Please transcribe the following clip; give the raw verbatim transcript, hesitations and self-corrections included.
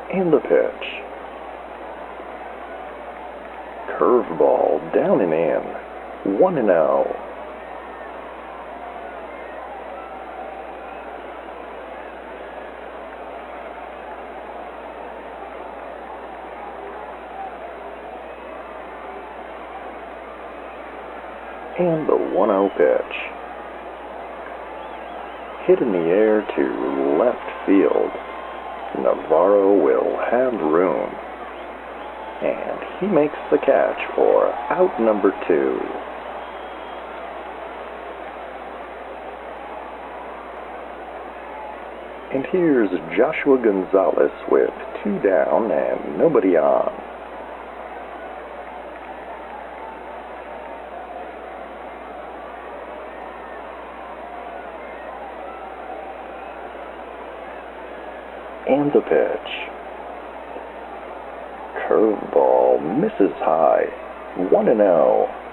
And the pitch. Curveball down and in. one and oh. And the one oh pitch. Hit in the air to left field. Navarro will have room. And he makes the catch for out number two. And here's Joshua Gonzalez with two down and nobody on. And the pitch. Curveball misses high. one and oh.